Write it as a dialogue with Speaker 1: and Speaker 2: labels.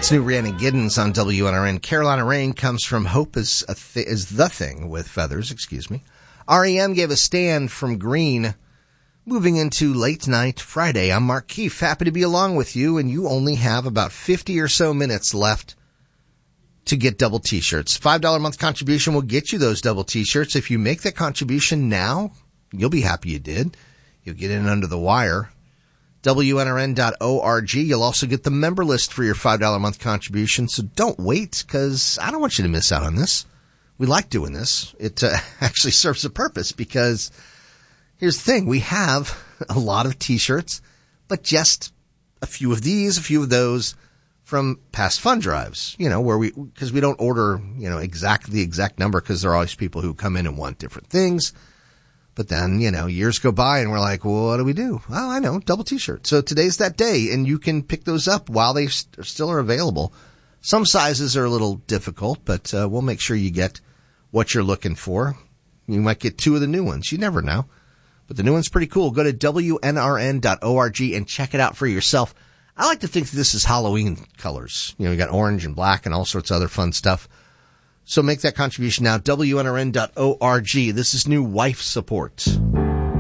Speaker 1: That's new Rhiannon Giddens on WNRN. Carolina Rain comes from Hope is the thing with feathers, REM gave a stand from Green. Moving into late night Friday, I'm Mark Keefe. Happy to be along with you, and you only have about 50 or so minutes left to get double T-shirts. $5 a month contribution will get you those double T-shirts. If you make that contribution now, you'll be happy you did. You'll get in under the wire. WNRN.org. You'll also get the member list for your $5 a month contribution, so don't wait, because I don't want you to miss out on this. We like doing this. It actually serves a purpose, because here's the thing. We have a lot of T-shirts, but just a few of these, a few of those from past fund drives, because we don't order, the exact number, because there are always people who come in and want different things. But then, years go by and we're like, well, what do we do? Well, I know, double T-shirt. So today's that day, and you can pick those up while they still are available. Some sizes are a little difficult, but we'll make sure you get what you're looking for. You might get two of the new ones. You never know. But the new one's pretty cool. Go to WNRN.org and check it out for yourself. I like to think that this is Halloween colors. You got orange and black and all sorts of other fun stuff. So make that contribution now, WNRN.org. This is new Wife Support.